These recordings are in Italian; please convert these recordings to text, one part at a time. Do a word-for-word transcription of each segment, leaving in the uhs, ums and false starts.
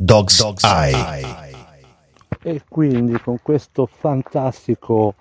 Dog's Eye. E quindi con questo fantastico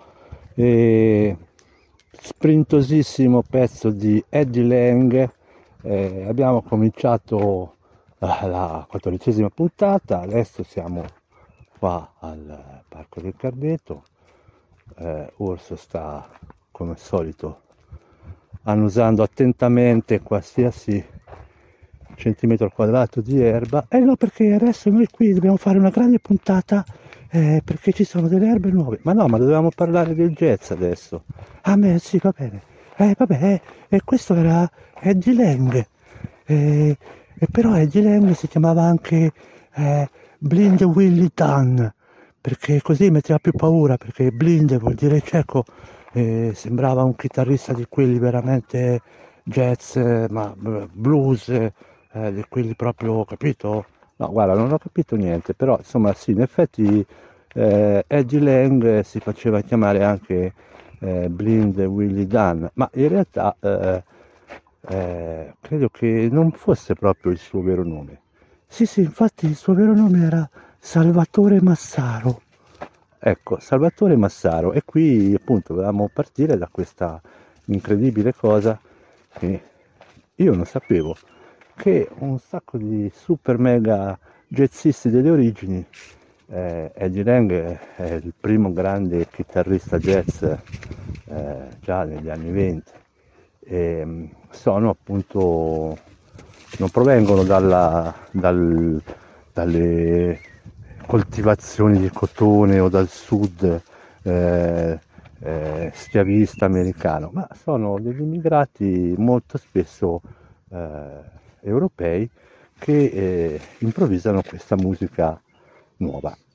e sprintosissimo pezzo di Eddie Lang eh, abbiamo cominciato eh, la quattordicesima puntata. Adesso siamo qua al Parco del Cardeto. eh, Urso sta come al solito annusando attentamente qualsiasi centimetro quadrato di erba. Eh no, perché adesso noi qui dobbiamo fare una grande puntata eh, perché ci sono delle erbe nuove. Ma no, ma dovevamo parlare del jazz adesso. Ah, beh, sì, va bene. Eh, vabbè, eh, eh, questo era Eddie Lang. Eh, e però Eddie Lang si chiamava anche eh, Blind Willie Dunn, perché così metteva più paura, perché blind vuol dire cieco. Eh, sembrava un chitarrista di quelli veramente jazz, eh, ma eh, blues, eh, di quelli proprio, capito? No, guarda, non ho capito niente, però insomma sì, in effetti eh, Eddie Lang si faceva chiamare anche eh, Blind Willie Dunn, ma in realtà eh, eh, credo che non fosse proprio il suo vero nome. Sì, sì, infatti il suo vero nome era Salvatore Massaro. Ecco, Salvatore Massaro, e qui appunto volevamo partire da questa incredibile cosa che io non sapevo, che un sacco di super mega jazzisti delle origini, eh, Eddie Lang è il primo grande chitarrista jazz eh, già negli anni venti, e sono appunto, non provengono dalla, dal, dalle coltivazioni di cotone o dal sud eh, eh, schiavista americano, ma sono degli immigrati molto spesso eh, europei che eh, improvvisano questa musica nuova.